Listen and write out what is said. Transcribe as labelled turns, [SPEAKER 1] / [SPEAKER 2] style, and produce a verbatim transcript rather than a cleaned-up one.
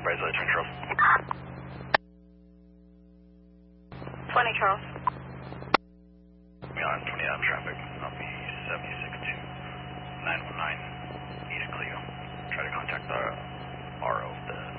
[SPEAKER 1] Brazil, twenty Charles.
[SPEAKER 2] twenty Charles.
[SPEAKER 1] We are on twenty-nine traffic. I'll be seventy-six to nine one nine. East Clio. Try to contact the R O of the